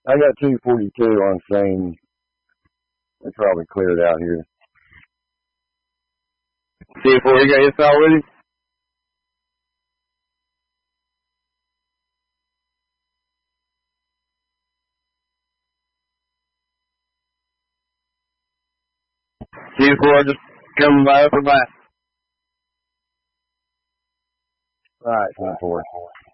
I got 242 on same. They probably cleared out here. C4, you got your foul with you? C4, just coming by upper back. Right, 24.